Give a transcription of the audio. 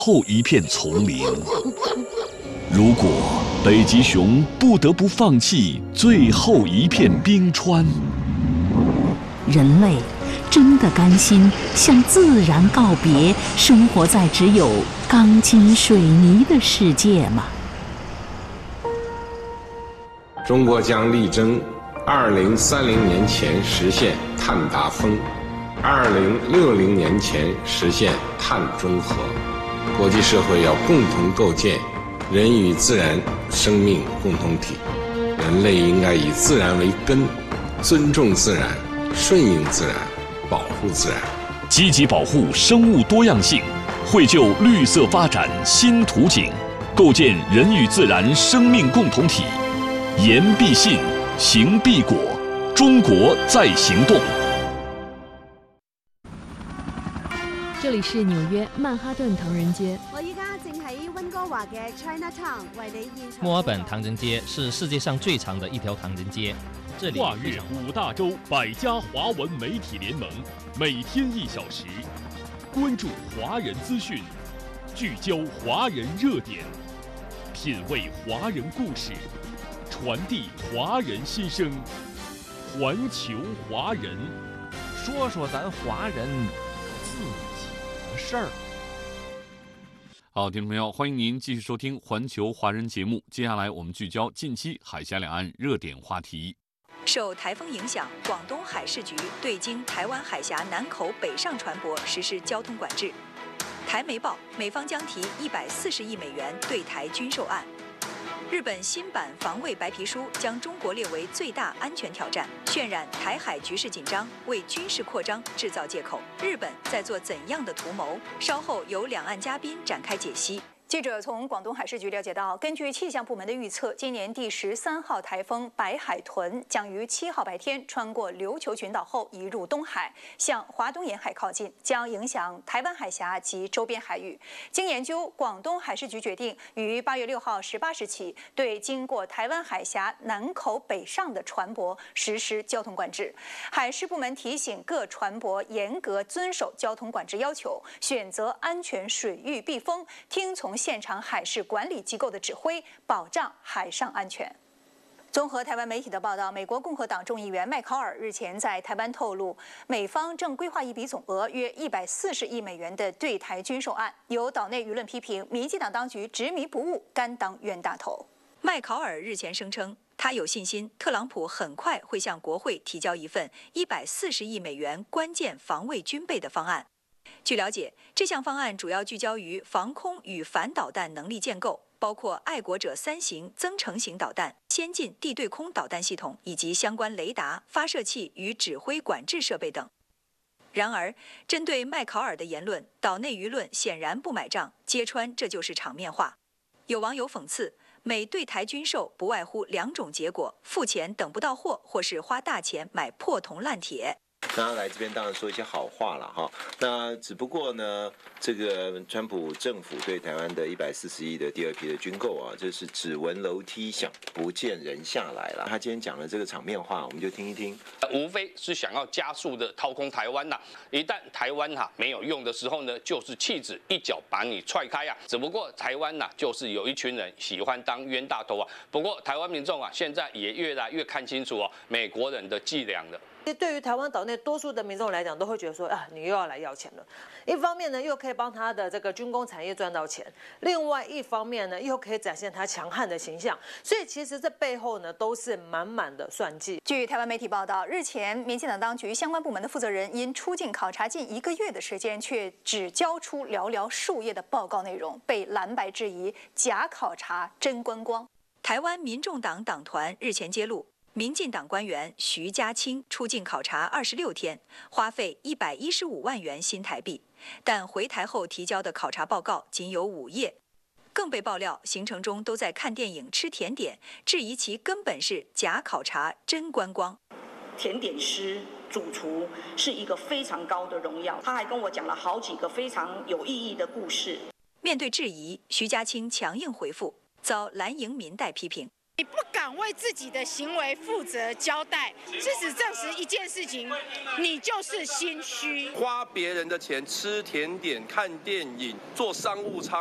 后一片丛林。如果北极熊不得不放弃最后一片冰川， 人类真的甘心向自然告别，生活在只有钢筋水泥的世界吗？ 中国将力争2030年前实现碳达峰，2060年前实现碳中和。国际社会要共同构建人与自然生命共同体，人类应该以自然为根，尊重自然，顺应自然，保护自然， 积极保护生物多样性，绘就绿色发展新图景，构建人与自然生命共同体。言必信，行必果，中国在行动。 这里是纽约曼哈顿唐人街。 我依家正喺温哥华嘅 Chinatown 为你现场。 墨尔本唐人街是世界上最长的一条唐人街，这里跨越5大洲100家华文媒体联盟，每天1小时，关注华人资讯，聚焦华人热点，品味华人故事，传递华人心声，环球华人， 说说咱华人自己的事儿。 好，听众朋友，欢迎您继续收听环球华人节目。接下来我们聚焦近期海峡两岸热点话题。 受台风影响，广东海事局对经台湾海峡南口北上船舶实施交通管制。台媒报，美方将提140亿美元对台军售案。日本新版防卫白皮书将中国列为最大安全挑战，渲染台海局势紧张，为军事扩张制造借口。日本在做怎样的图谋？稍后由两岸嘉宾展开解析。记者从广东海事局了解到，根据气象部门的预测，今年第13号台风白海豚将于7号白天穿过琉球群岛后移入东海，向华东沿海靠近，将影响台湾海峡及周边海域。经研究，广东海事局决定于8月6号18时起，对经过台湾海峡南口北上的船舶实施交通管制。海事部门提醒各船舶严格遵守交通管制要求，选择安全水域避风，听从现场海事管理机构的指挥，保障海上安全。综合台湾媒体的报道，美国共和党众议员麦考尔日前在台湾透露，美方正规划一笔总额约140亿美元的对台军售案。有岛内舆论批评，民进党当局执迷不悟，甘当冤大头。麦考尔日前声称，他有信心特朗普很快会向国会提交一份140亿美元关键防卫军备的方案。据了解，这项方案主要聚焦于防空与反导弹能力建构，包括爱国者3型增程型导弹、先进地对空导弹系统以及相关雷达、发射器与指挥管制设备等。然而，针对麦考尔的言论，岛内舆论显然不买账，揭穿这就是场面话。有网友讽刺，美对台军售不外乎2种结果：付钱等不到货，或是花大钱买破铜烂铁。 那他来这边当然说一些好话了哈，那只不过呢，这个川普政府对台湾的140亿的第2批的军购啊，这是只闻楼梯响，不见人下来了。他今天讲的这个场面话，我们就听一听。 无非是想要加速的掏空台湾呐，一旦台湾没有用的时候呢，就是弃子一脚把你踹开啊。只不过台湾就是有一群人喜欢当冤大头啊。不过台湾民众现在也越来越看清楚美国人的伎俩了。 对于台湾岛内多数的民众来讲，都会觉得说啊，你又要来要钱了。一方面呢，又可以帮他的这个军工产业赚到钱；另外一方面呢，又可以展现他强悍的形象。所以其实这背后呢，都是满满的算计。 据台湾媒体报道，日前民进党当局相关部门的负责人因出境考察近1个月的时间，却只交出寥寥数页的报告内容，被蓝白质疑假考察真观光。台湾民众党党团日前揭露，民进党官员徐家清出境考察26天，花费115万元新台币，但回台后提交的考察报告仅有5页。更被爆料，行程中都在看电影、吃甜点，质疑其根本是假考察、真观光。 甜点师、主厨是一个非常高的荣耀，他还跟我讲了好几个非常有意义的故事。 面对质疑，徐家清强硬回复，遭蓝营民代批评。 你不敢为自己的行为负责交代，事实证实一件事情，你就是心虚。 花别人的钱吃甜点、看电影、做商务舱。